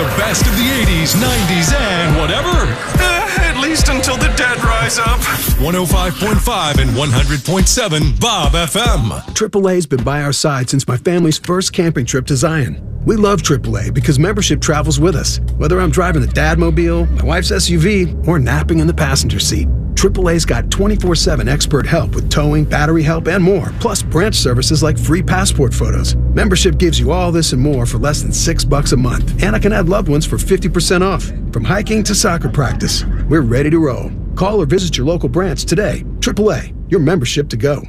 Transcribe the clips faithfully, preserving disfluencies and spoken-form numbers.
the best of the eighties, nineties, and whatever. Uh, at least until the dead rise up. one oh five point five and one hundred point seven Bob F M. triple A's been by our side since my family's first camping trip to Zion. We love triple A because membership travels with us, whether I'm driving the Dadmobile, my wife's S U V, or napping in the passenger seat. triple A's got twenty-four seven expert help with towing, battery help, and more, plus branch services like free passport photos. Membership gives you all this and more for less than six bucks a month, and I can add loved ones for fifty percent off. From hiking to soccer practice, we're ready to roll. Call or visit your local branch today. triple A, your membership to go.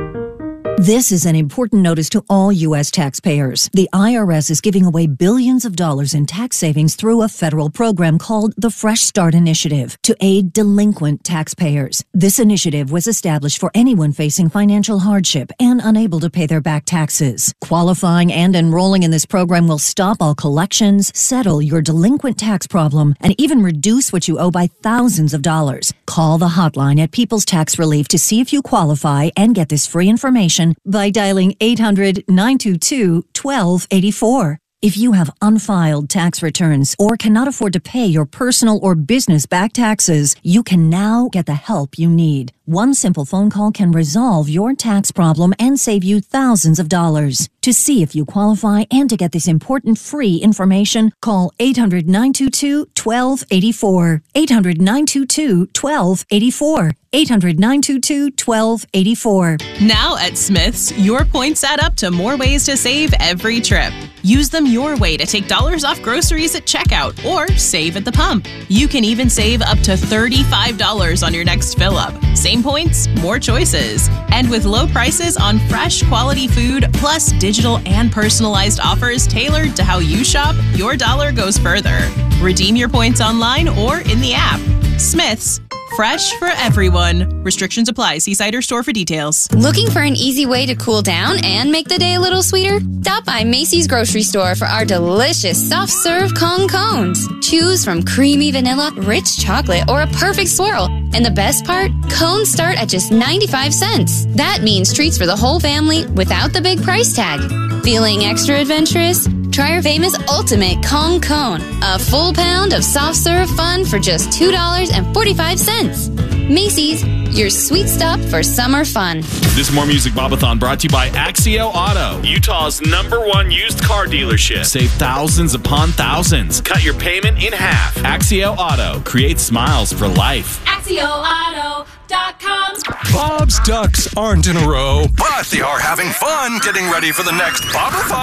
This is an important notice to all U S taxpayers. The I R S is giving away billions of dollars in tax savings through a federal program called the Fresh Start Initiative to aid delinquent taxpayers. This initiative was established for anyone facing financial hardship and unable to pay their back taxes. Qualifying and enrolling in this program will stop all collections, settle your delinquent tax problem, and even reduce what you owe by thousands of dollars. Call the hotline at People's Tax Relief to see if you qualify and get this free information by dialing eight hundred, nine two two, one two eight four. If you have unfiled tax returns or cannot afford to pay your personal or business back taxes, you can now get the help you need. One simple phone call can resolve your tax problem and save you thousands of dollars. To see if you qualify and to get this important free information, call eight hundred, nine two two, one two eight four. eight hundred, nine two two, one two eight four. eight hundred, nine two two, one two eight four. Now at Smith's, your points add up to more ways to save every trip. Use them your way to take dollars off groceries at checkout or save at the pump. You can even save up to thirty-five dollars on your next fill-up. Same points, more choices. And with low prices on fresh, quality food, plus digital and personalized offers tailored to how you shop, your dollar goes further. Redeem your points online or in the app. Smith's. Fresh for everyone. Restrictions apply. See site or store for details. Looking for an easy way to cool down and make the day a little sweeter? Stop by Macy's grocery store for our delicious soft-serve Kong cones. Choose from creamy vanilla, rich chocolate, or a perfect swirl. And the best part? Cones start at just ninety-five cents. That means treats for the whole family without the big price tag. Feeling extra adventurous? Try our famous Ultimate Kong Cone, a full pound of soft-serve fun for just two dollars and forty-five cents. Macy's, your sweet stop for summer fun. This More Music Bobathon brought to you by Axio Auto, Utah's number one used car dealership. Save thousands upon thousands. Cut your payment in half. Axio Auto, create smiles for life. Axio Auto dot com. Bob's Ducks aren't in a row, but they are having fun getting ready for the next Bobathon.